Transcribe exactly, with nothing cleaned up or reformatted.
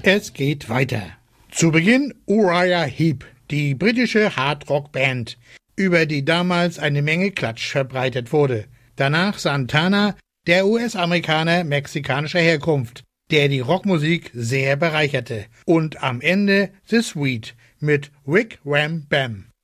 Es geht weiter. Zu Beginn Uriah Heep, die britische Hardrock-Band, über die damals eine Menge Klatsch verbreitet wurde. Danach Santana, der U S-Amerikaner mexikanischer Herkunft, der die Rockmusik sehr bereicherte. Und am Ende The Sweet mit Wick Wham Bam.